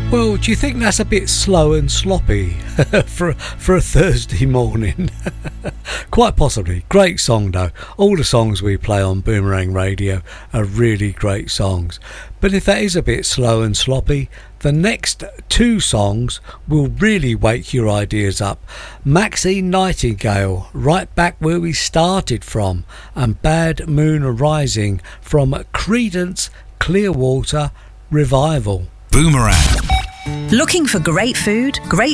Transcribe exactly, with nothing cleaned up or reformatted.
Well, do you think that's a bit slow and sloppy for, for a Thursday morning? Quite possibly. Great song though. All the songs we play on Boomerang Radio are really great songs. But if that is a bit slow and sloppy, the next two songs will really wake your ideas up. Maxine Nightingale, Right Back Where We Started From, and Bad Moon Rising from Creedence Clearwater Revival. Boomerang. Looking for great food, great